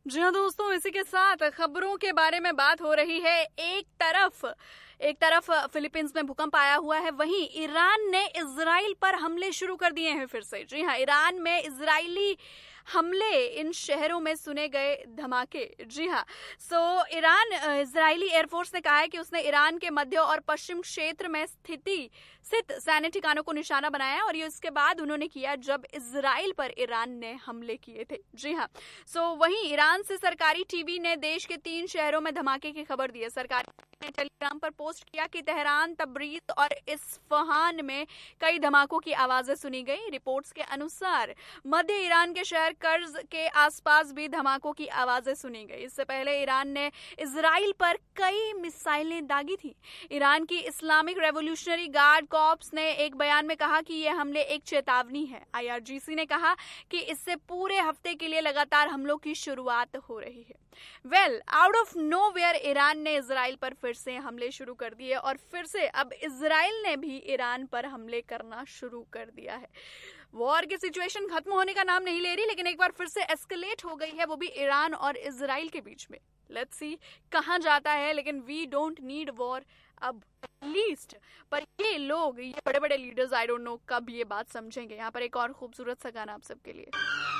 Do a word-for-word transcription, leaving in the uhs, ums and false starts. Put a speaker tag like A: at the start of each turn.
A: जी हाँ दोस्तों, इसी के साथ खबरों के बारे में बात हो रही है। एक तरफ एक तरफ फिलीपींस में भूकंप आया हुआ है, वहीं ईरान ने इजराइल पर हमले शुरू कर दिए हैं फिर से। जी हाँ, ईरान में इजरायली हमले, इन शहरों में सुने गए धमाके। जी हाँ, सो ईरान इजरायली एयरफोर्स ने कहा है कि उसने ईरान के मध्य और पश्चिम क्षेत्र में स्थिति स्थित सैन्य ठिकानों को निशाना बनाया है और ये उसके बाद उन्होंने किया जब इजराइल पर ईरान ने हमले किए थे। जी हाँ, सो वहीं ईरान से सरकारी टीवी ने देश के तीन शहरों में धमाके की खबर दी है। सरकार ने टेलीग्राम पर पोस्ट किया कि तेहरान, तब्रीज और इस्फहान में कई धमाकों की आवाजें सुनी गई। रिपोर्ट्स के अनुसार मध्य ईरान के शहर कर्ज के आसपास भी धमाकों की आवाजें सुनी गई। इससे पहले ईरान ने इजराइल पर कई मिसाइलें दागी थी। ईरान की इस्लामिक रेवोल्यूशनरी गार्ड कॉर्प्स ने एक बयान में कहा कि यह हमले एक चेतावनी है। आईआरजीसी ने कहा कि इससे पूरे हफ्ते के लिए लगातार हमलों की शुरुआत हो रही है। Well, out of nowhere Iran ने इजराइल पर फिर से हमले शुरू कर दिए और फिर से अब इजराइल ने भी ईरान पर हमले करना शुरू कर दिया है। वॉर की सिचुएशन खत्म होने का नाम नहीं ले रही, लेकिन एक बार फिर से एस्केलेट हो गई है, वो भी ईरान और इजराइल के बीच में। लेट्स सी कहां जाता है, लेकिन वी डोंट नीड वॉर अब लीस्ट। पर ये लोग, ये बड़े बड़े लीडर्स, आई डोंट नो कब ये बात समझेंगे। यहाँ पर एक और खूबसूरत सा गाना आप सबके लिए।